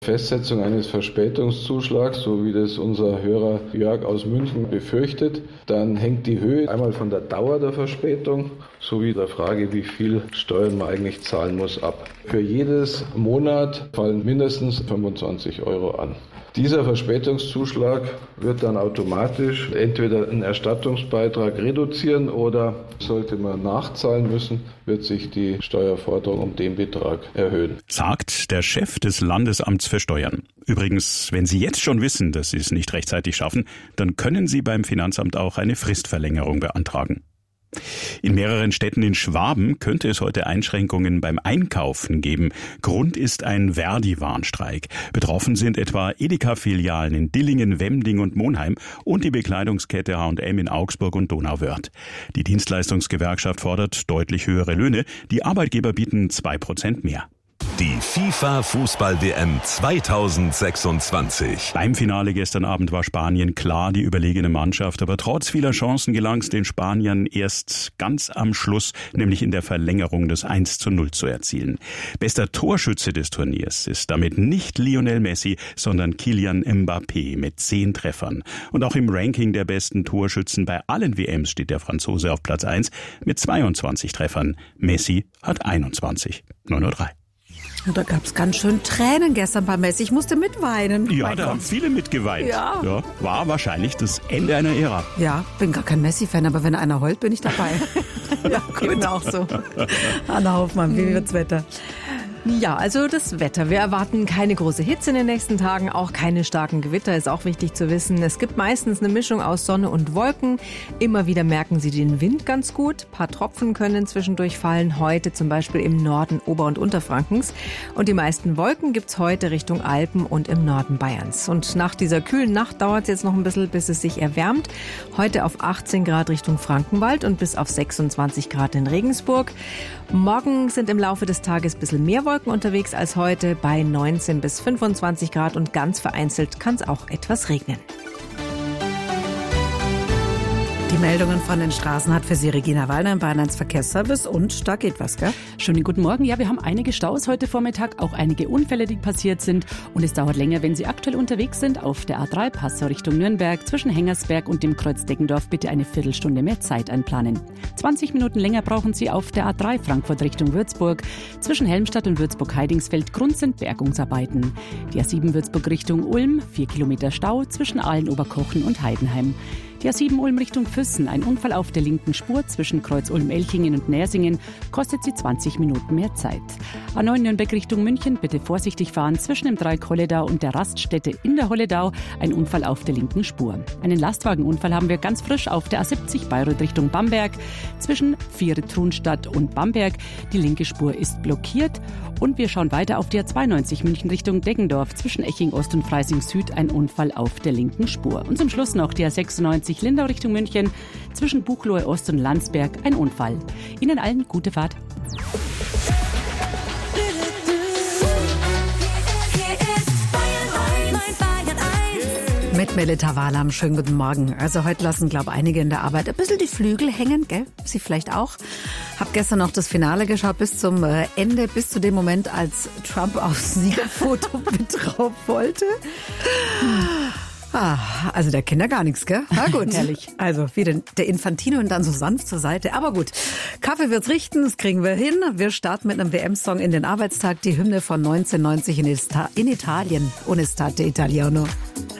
Festsetzung eines Verspätungszuschlags, so wie das unser Hörer Jörg aus München befürchtet, dann hängt die Höhe einmal von der Dauer der Verspätung sowie der Frage, wie viel Steuern man eigentlich zahlen muss, ab. Für jedes Monat fallen mindestens 25 € an. Dieser Verspätungszuschlag wird dann automatisch entweder einen Erstattungsbeitrag reduzieren oder sollte man nachzahlen müssen, wird sich die Steuerforderung um den Betrag erhöhen. Sagt der Chef des Landesamts für Steuern. Übrigens, wenn Sie jetzt schon wissen, dass Sie es nicht rechtzeitig schaffen, dann können Sie beim Finanzamt auch eine Fristverlängerung beantragen. In mehreren Städten in Schwaben könnte es heute Einschränkungen beim Einkaufen geben. Grund ist ein Verdi-Warnstreik. Betroffen sind etwa Edeka-Filialen in Dillingen, Wemding und Monheim und die Bekleidungskette H&M in Augsburg und Donauwörth. Die Dienstleistungsgewerkschaft fordert deutlich höhere Löhne. Die Arbeitgeber bieten 2% mehr. Die FIFA-Fußball-WM 2026. Beim Finale gestern Abend war Spanien klar die überlegene Mannschaft, aber trotz vieler Chancen gelang es den Spaniern erst ganz am Schluss, nämlich in der Verlängerung das 1:0 zu erzielen. Bester Torschütze des Turniers ist damit nicht Lionel Messi, sondern Kylian Mbappé mit 10 Treffern. Und auch im Ranking der besten Torschützen bei allen WMs steht der Franzose auf Platz 1 mit 22 Treffern. Messi hat 21. 9:03 Uhr. Da gab es ganz schön Tränen gestern bei Messi. Ich musste mitweinen. Ja, da haben viele mitgeweint. Ja, war wahrscheinlich das Ende einer Ära. Ja, bin gar kein Messi-Fan, aber wenn einer heult, bin ich dabei. Ja, gut. Auch so. Anna Hoffmann, wie wird's Wetter? Ja, also das Wetter. Wir erwarten keine große Hitze in den nächsten Tagen, auch keine starken Gewitter, ist auch wichtig zu wissen. Es gibt meistens eine Mischung aus Sonne und Wolken. Immer wieder merken Sie den Wind ganz gut. Ein paar Tropfen können zwischendurch fallen, heute zum Beispiel im Norden Ober- und Unterfrankens. Und die meisten Wolken gibt's heute Richtung Alpen und im Norden Bayerns. Und nach dieser kühlen Nacht dauert es jetzt noch ein bisschen, bis es sich erwärmt. Heute auf 18 Grad Richtung Frankenwald und bis auf 26 Grad in Regensburg. Morgen sind im Laufe des Tages ein bisschen mehr Wolken unterwegs als heute bei 19 bis 25 Grad und ganz vereinzelt kann es auch etwas regnen. Die Meldungen von den Straßen hat für Sie Regina Wallner im Bayern Verkehrsservice und da geht was, gell? Schönen guten Morgen. Ja, wir haben einige Staus heute Vormittag, auch einige Unfälle, die passiert sind und es dauert länger, wenn Sie aktuell unterwegs sind. Auf der A3 Passau Richtung Nürnberg zwischen Hengersberg und dem Kreuz Deggendorf bitte eine Viertelstunde mehr Zeit einplanen. 20 Minuten länger brauchen Sie auf der A3 Frankfurt Richtung Würzburg. Zwischen Helmstadt und Würzburg-Heidingsfeld Grund sind Bergungsarbeiten. Die A7 Würzburg Richtung Ulm, 4 Kilometer Stau zwischen Aalen-Oberkochen und Heidenheim. Die A7 Ulm Richtung Füssen, ein Unfall auf der linken Spur zwischen Kreuz Ulm-Elchingen und Nersingen, kostet Sie 20 Minuten mehr Zeit. A9 Nürnberg Richtung München, bitte vorsichtig fahren zwischen dem Dreieck Holledau und der Raststätte in der Holledau, ein Unfall auf der linken Spur. Einen Lastwagenunfall haben wir ganz frisch auf der A70 Bayreuth Richtung Bamberg, zwischen Viere-Trunstadt und Bamberg. Die linke Spur ist blockiert und wir schauen weiter auf die A92 München Richtung Deggendorf, zwischen Eching Ost und Freising Süd, ein Unfall auf der linken Spur. Und zum Schluss noch die A96 Lindau Richtung München, zwischen Buchloe Ost und Landsberg, ein Unfall. Ihnen allen gute Fahrt. Mit Melita Wahlam, schönen guten Morgen. Also heute lassen, glaube ich, einige in der Arbeit ein bisschen die Flügel hängen, gell? Sie vielleicht auch. Hab gestern noch das Finale geschaut bis zum Ende, bis zu dem Moment, als Trump aufs Siegerfoto mit drauf wollte. Also der kennt ja gar nichts, gell? Na gut. Herrlich. Also wie der Infantino und dann so sanft zur Seite. Aber gut, Kaffee wird's richten, das kriegen wir hin. Wir starten mit einem WM-Song in den Arbeitstag, die Hymne von 1990 in Italien. Unestate Italiano.